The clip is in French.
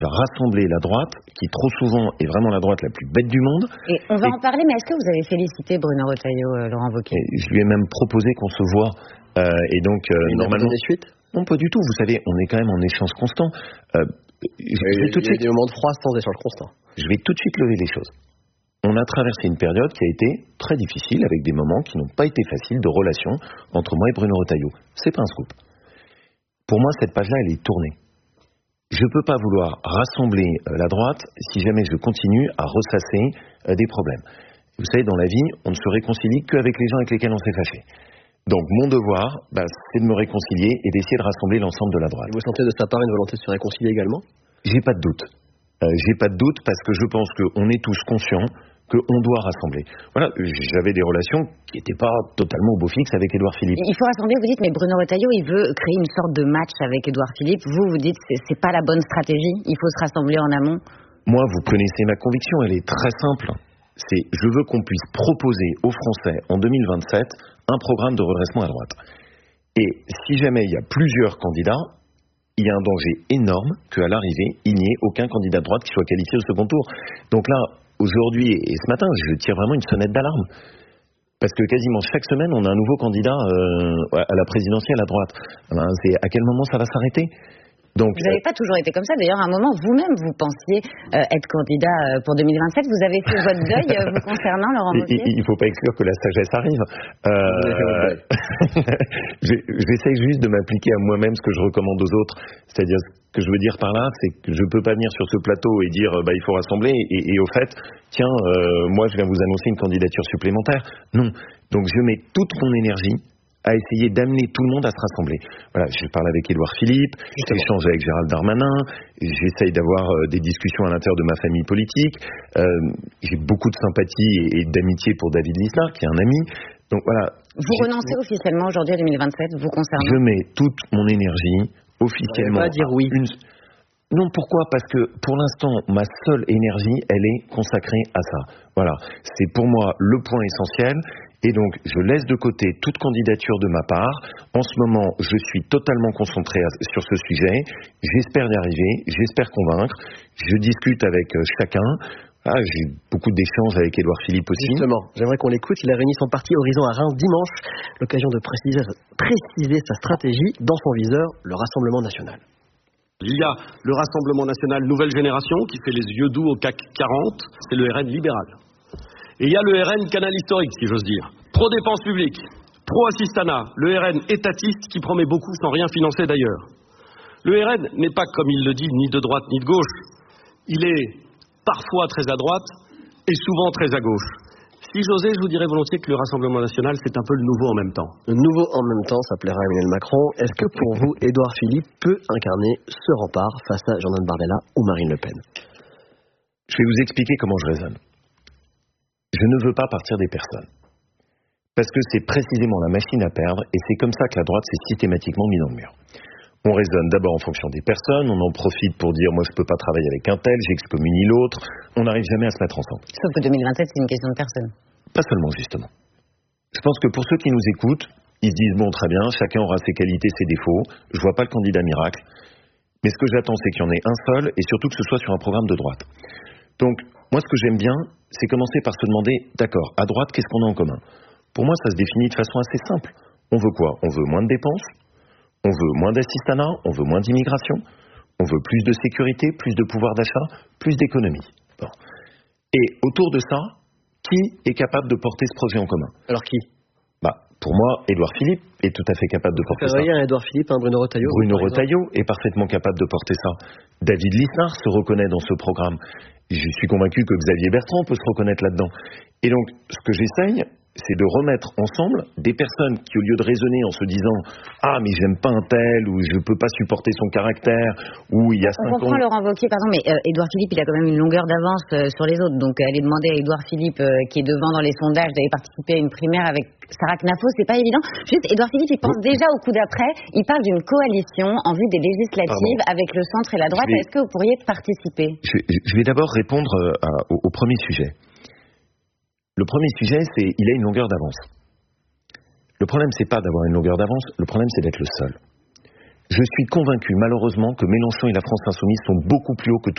rassembler la droite, qui trop souvent est vraiment la droite la plus bête du monde. Et on va en parler, mais est-ce que vous avez félicité Bruno Retailleau, Laurent Wauquiez ? Je lui ai même proposé qu'on se voit, et donc normalement... Il a donné suite ? Non, pas du tout. Vous savez, on est quand même en échange constant. Il y a des moments de froid sans échange constant. Je vais tout de suite lever les choses. On a traversé une période qui a été très difficile, avec des moments qui n'ont pas été faciles de relation entre moi et Bruno Retailleau. C'est pas un scoop. Pour moi, cette page-là, elle est tournée. Je peux pas vouloir rassembler la droite si jamais je continue à ressasser des problèmes. Vous savez, dans la vie, on ne se réconcilie qu'avec les gens avec lesquels on s'est fâché. Donc mon devoir, c'est de me réconcilier et d'essayer de rassembler l'ensemble de la droite. Et vous sentez de sa part une volonté de se réconcilier également ? J'ai pas de doute. J'ai pas de doute parce que je pense qu'on est tous conscients qu'on doit rassembler. Voilà, j'avais des relations qui n'étaient pas totalement au beau fixe avec Édouard Philippe. Il faut rassembler, vous dites, mais Bruno Retailleau, il veut créer une sorte de match avec Édouard Philippe. Vous dites, c'est pas la bonne stratégie, il faut se rassembler en amont. Moi, vous connaissez ma conviction, elle est très simple. Je veux qu'on puisse proposer aux Français en 2027 un programme de redressement à droite. Et si jamais il y a plusieurs candidats, il y a un danger énorme qu'à l'arrivée, il n'y ait aucun candidat de droite qui soit qualifié au second tour. Donc là, aujourd'hui et ce matin, je tire vraiment une sonnette d'alarme. Parce que quasiment chaque semaine, on a un nouveau candidat à la présidentielle à droite. C'est à quel moment ça va s'arrêter ? Donc, vous n'avez pas toujours été comme ça. D'ailleurs, à un moment, vous-même, vous pensiez être candidat pour 2027. Vous avez fait votre deuil vous concernant, Laurent Wauquiez ? Il ne faut pas exclure que la sagesse arrive. J'essaye juste de m'appliquer à moi-même ce que je recommande aux autres. C'est-à-dire, ce que je veux dire par là, c'est que je ne peux pas venir sur ce plateau et dire il faut rassembler. Et au fait, tiens, moi, je viens vous annoncer une candidature supplémentaire. Non. Donc, je mets toute mon énergie à essayer d'amener tout le monde à se rassembler. Voilà, je parle avec Édouard Philippe, j'échange avec Gérald Darmanin, j'essaye d'avoir des discussions à l'intérieur de ma famille politique, j'ai beaucoup de sympathie et d'amitié pour David Lisnard, qui est un ami. Donc voilà. Vous renoncez officiellement aujourd'hui à 2027, vous concernant ? Je mets toute mon énergie officiellement. Vous n'allez pas dire oui. Non, pourquoi ? Parce que pour l'instant, ma seule énergie, elle est consacrée à ça. Voilà, c'est pour moi le point essentiel. Et donc, je laisse de côté toute candidature de ma part. En ce moment, je suis totalement concentré sur ce sujet. J'espère y arriver, j'espère convaincre. Je discute avec chacun. J'ai beaucoup d'échanges avec Édouard Philippe aussi. Justement, j'aimerais qu'on l'écoute. Il a réuni son parti Horizon à Reims dimanche. L'occasion de préciser sa stratégie. Dans son viseur, le Rassemblement national. Il y a le Rassemblement national Nouvelle Génération qui fait les yeux doux au CAC 40. C'est le RN libéral. Et il y a le RN canal historique, si j'ose dire. Pro-dépenses publiques, pro-assistanat, le RN étatiste qui promet beaucoup sans rien financer d'ailleurs. Le RN n'est pas, comme il le dit, ni de droite ni de gauche. Il est parfois très à droite et souvent très à gauche. Si j'osais, je vous dirais volontiers que le Rassemblement national, c'est un peu le nouveau en même temps. Le nouveau en même temps, ça plaira à Emmanuel Macron. Est-ce que pour vous, Édouard Philippe peut incarner ce rempart face à Jordan Bardella ou Marine Le Pen ? Je vais vous expliquer comment je raisonne. Je ne veux pas partir des personnes. Parce que c'est précisément la machine à perdre et c'est comme ça que la droite s'est systématiquement mise dans le mur. On raisonne d'abord en fonction des personnes, on en profite pour dire moi je peux pas travailler avec un tel, j'excommunie l'autre, on n'arrive jamais à se mettre ensemble. Sauf que 2027 c'est une question de personne. Pas seulement justement. Je pense que pour ceux qui nous écoutent, ils se disent bon très bien, chacun aura ses qualités, ses défauts, je vois pas le candidat miracle, mais ce que j'attends c'est qu'il y en ait un seul et surtout que ce soit sur un programme de droite. Donc moi ce que j'aime bien, c'est commencer par se demander, d'accord, à droite qu'est-ce qu'on a en commun ? Pour moi ça se définit de façon assez simple. On veut quoi ? On veut moins de dépenses, on veut moins d'assistanat, on veut moins d'immigration, on veut plus de sécurité, plus de pouvoir d'achat, plus d'économie. Bon. Et autour de ça, qui est capable de porter ce projet en commun ? Alors qui ? Pour moi, Édouard Philippe est tout à fait capable de porter ça. Édouard Philippe, Bruno Retailleau. Bruno Retailleau est parfaitement capable de porter ça. David Lisnard se reconnaît dans ce programme. Je suis convaincu que Xavier Bertrand peut se reconnaître là-dedans. Et donc, ce que j'essaye, c'est de remettre ensemble des personnes qui, au lieu de raisonner en se disant « Ah, mais j'aime pas un tel » ou « Je peux pas supporter son caractère » ou « Il y a 5 ans... » On comprend Laurent Wauquiez, pardon, mais Édouard Philippe, il a quand même une longueur d'avance sur les autres. Donc, aller demander à Édouard Philippe, qui est devant dans les sondages, d'aller participer à une primaire avec Sarah Knafo, c'est pas évident. Juste, Édouard Philippe, il pense déjà au coup d'après. Il parle d'une coalition en vue des législatives avec le centre et la droite. Est-ce que vous pourriez participer ? Je vais d'abord répondre au premier sujet. Le premier sujet, c'est il a une longueur d'avance. Le problème, c'est pas d'avoir une longueur d'avance, le problème, c'est d'être le seul. Je suis convaincu, malheureusement, que Mélenchon et la France Insoumise sont beaucoup plus hauts que